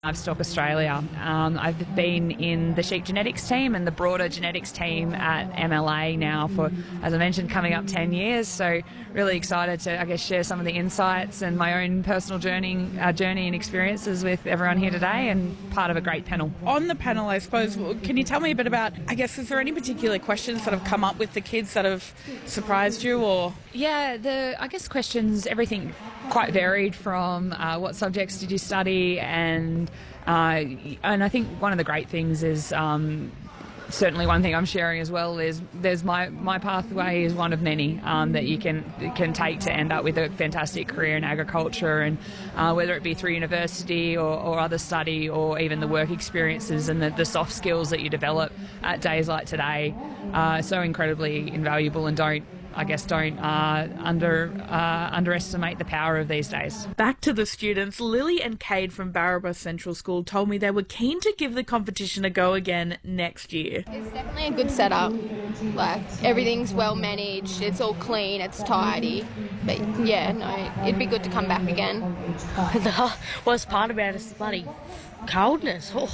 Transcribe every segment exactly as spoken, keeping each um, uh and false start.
Livestock Australia. Um, I've been in the sheep genetics team and the broader genetics team at M L A now for, as I mentioned, coming up ten years. So really excited to, I guess, share some of the insights and my own personal journey, uh, journey and experiences with everyone here today, and part of a great panel. On the panel, I suppose, can you tell me a bit about, I guess, is there any particular questions that have come up with the kids that have surprised you, or? Yeah, the I guess questions, everything quite varied from uh, what subjects did you study, and uh, and I think one of the great things is um, certainly one thing I'm sharing as well is there's my, my pathway is one of many um, that you can can take to end up with a fantastic career in agriculture, and uh, whether it be through university or, or other study, or even the work experiences and the, the soft skills that you develop at days like today are so incredibly invaluable, and don't I guess don't uh, under uh, underestimate the power of these days. Back to the students, Lily and Cade from Barraba Central School told me they were keen to give the competition a go again next year. It's definitely a good setup. Like, everything's well managed, it's all clean, it's tidy. But yeah, no, it'd be good to come back again. The worst part about it is the bloody coldness. Oh.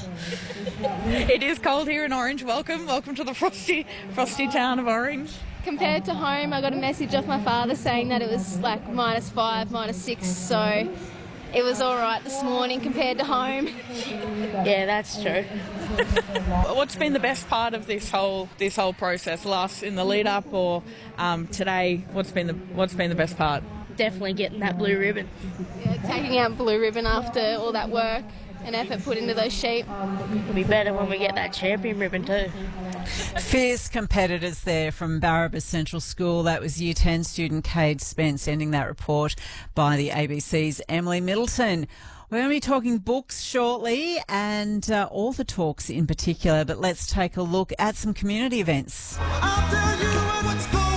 It is cold here in Orange. Welcome, welcome to the frosty, frosty town of Orange. Compared to home, I got a message off my father saying that it was like minus five, minus six, so it was all right this morning compared to home. Yeah, that's true. What's been the best part of this whole this whole process? Last in the lead up, or um, today? What's been the What's been the best part? Definitely getting that blue ribbon. Yeah, taking out blue ribbon after all that work and effort put into those sheep. It'll be better when we get that champion ribbon too. Fierce competitors there from Barraba Central School. That was Year ten student Cade Spence ending that report by the A B C's Emily Middleton. We're going to be talking books shortly, and uh, author talks in particular, but let's take a look at some community events. I'll tell you what's going on.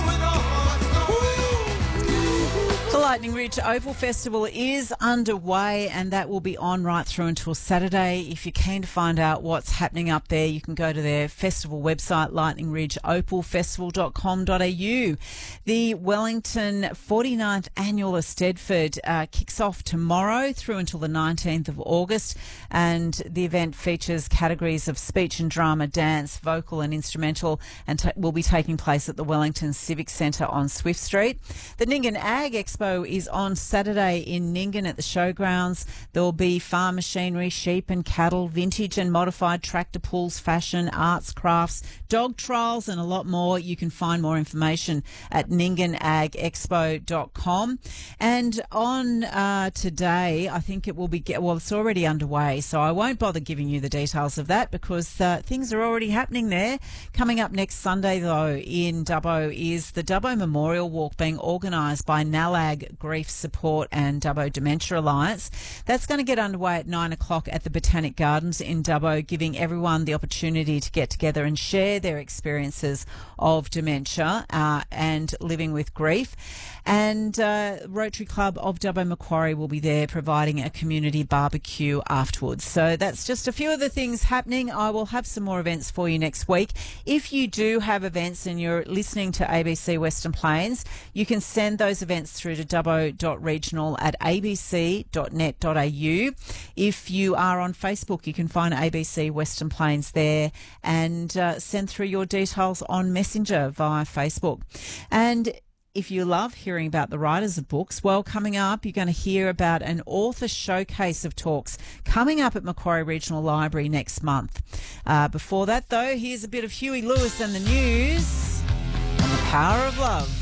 The Lightning Ridge Opal Festival is underway, and that will be on right through until Saturday. If you're keen to find out what's happening up there, you can go to their festival website, lightning ridge opal festival dot com dot a u. The Wellington forty-ninth Annual Eisteddfod uh, kicks off tomorrow through until the nineteenth of August, and the event features categories of speech and drama, dance, vocal and instrumental, and t- will be taking place at the Wellington Civic Centre on Swift Street. The Nyngan Ag Expo is on Saturday in Nyngan at the showgrounds. There will be farm machinery, sheep and cattle, vintage and modified tractor pulls, fashion, arts, crafts, dog trials and a lot more. You can find more information at nyngan ag expo dot com. And on uh, today, I think it will be, well, it's already underway, so I won't bother giving you the details of that because uh, things are already happening there. Coming up next Sunday, though, in Dubbo is the Dubbo Memorial Walk being organised by NALAG Grief Support and Dubbo Dementia Alliance. That's going to get underway at nine o'clock at the Botanic Gardens in Dubbo, giving everyone the opportunity to get together and share their experiences of dementia uh, and living with grief. And uh, Rotary Club of Dubbo Macquarie will be there providing a community barbecue afterwards. So that's just a few of the things happening. I will have some more events for you next week. If you do have events and you're listening to A B C Western Plains, you can send those events through to dubbo dot regional at a b c dot net dot a u. If you are on Facebook, you can find A B C Western Plains there, and uh, send through your details on Messenger via Facebook. And if you love hearing about the writers of books, well, coming up, you're going to hear about an author showcase of talks coming up at Macquarie Regional Library next month. Uh, before that, though, here's a bit of Huey Lewis and the News on the Power of Love.